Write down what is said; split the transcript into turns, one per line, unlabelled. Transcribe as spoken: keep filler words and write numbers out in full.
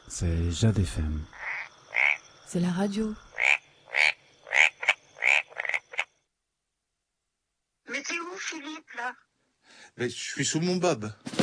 C'est Jade F M.
C'est la radio.
Mais t'es où, Philippe, là?
Mais je suis sous mon bob.